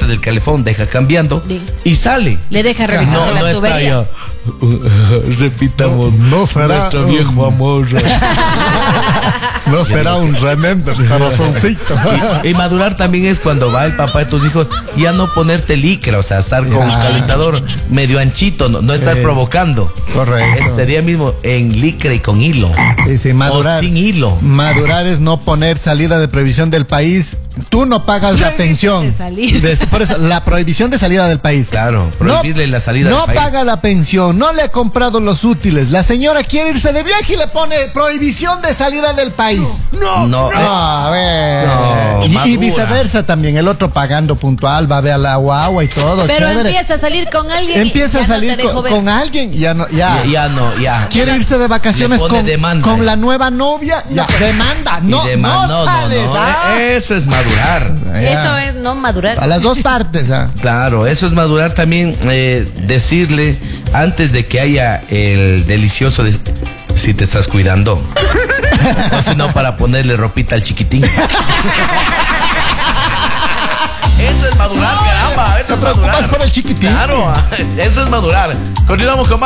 del calefón, deja cambiando Sí. y sale. Le deja revisar No, la no está tubería. ya. Repitamos. No será nuestro viejo amor. No será un remendo, corazoncito. Y madurar también es cuando va el papá de tus hijos ya no ponerte licra, o sea, estar con un calentador medio anchito, no estar provocando. Correcto. Ese día mismo en licra y con hilo. Y si madurar, O sin hilo. Madurar es no poner salida de previsión del país. Tú no pagas la pensión. de salida. Por eso, la prohibición de salida del país. Claro, prohibirle la salida del No país. paga la pensión, no le ha comprado los útiles. La señora quiere irse de viaje y le pone prohibición de salida del país. No, A ver. No, y madura. viceversa también, el otro pagando puntual, va a ver a la guagua y todo. Pero chévere. empieza a salir con alguien. Empieza y a ya salir no te dejo ver. con alguien y ya no, ya. ya. Quiere irse de vacaciones Le pone demanda, con la nueva novia, ya. Demanda, Y no, no sales. Eso es madurar. Ya. Eso es no madurar. A las dos partes, ¿ah? Claro, eso es madurar también, decirle antes de que haya el delicioso si te estás cuidando. O si no, para ponerle ropita al chiquitín. Eso es madurar, caramba. Eso ¿Te es preocupas madurar. por el chiquitín? Claro, eso es madurar. Continuamos con más.